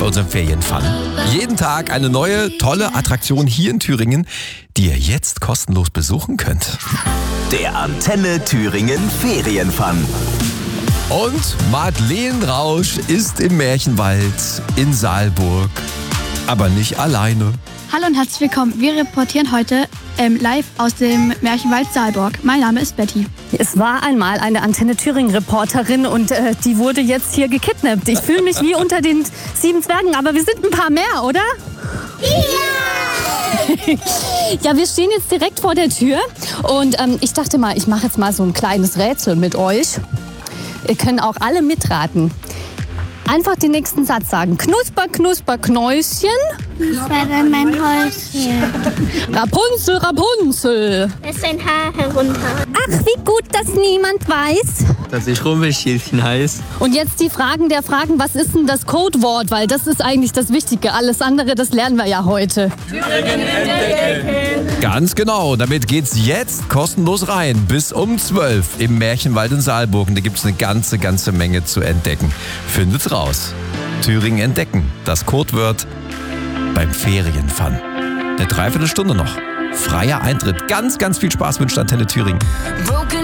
bei unserem Ferienfun. Jeden Tag eine neue, tolle Attraktion hier in Thüringen, die ihr jetzt kostenlos besuchen könnt. Der Antenne Thüringen Ferienfun. Und Madeleine Rausch ist im Märchenwald in Saalburg, aber nicht alleine. Hallo und herzlich willkommen. Wir reportieren heute live aus dem Märchenwald Saalburg. Mein Name ist Betty. Es war einmal eine Antenne Thüringen-Reporterin und die wurde jetzt hier gekidnappt. Ich fühle mich wie unter den 7 Zwergen, aber wir sind ein paar mehr, oder? Ja! Ja, wir stehen jetzt direkt vor der Tür und ich dachte mal, ich mache jetzt mal so ein kleines Rätsel mit euch. Ihr könnt auch alle mitraten. Einfach den nächsten Satz sagen. Knusper, Knusper, Knäuschen. Das war dann mein Häuschen. Rapunzel, Rapunzel. Lässt ein Haar herunter. Ach, wie gut, dass niemand weiß. Dass ich Rumpelstilzchen heiß. Und jetzt die Fragen der Fragen. Was ist denn das Codewort? Weil das ist eigentlich das Wichtige. Alles andere, das lernen wir ja heute. Ganz genau, damit geht's jetzt kostenlos rein. Bis um 12 im Märchenwald in Saalburg. Und da gibt's eine ganze Menge zu entdecken. Findet's raus. Thüringen entdecken. Das Codewort beim Ferienfun. Eine Dreiviertelstunde noch. Freier Eintritt. Ganz viel Spaß wünscht Antenne Thüringen.